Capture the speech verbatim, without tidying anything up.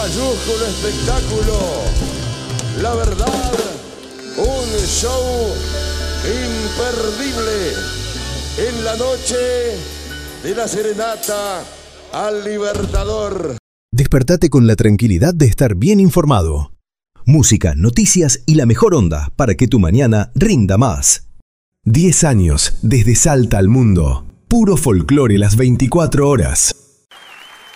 mayúsculo espectáculo. La verdad, un show imperdible en la noche de la serenata al Libertador. Despertate con la tranquilidad de estar bien informado. Música, noticias y la mejor onda para que tu mañana rinda más. diez años desde Salta al mundo. Puro folclore las veinticuatro horas.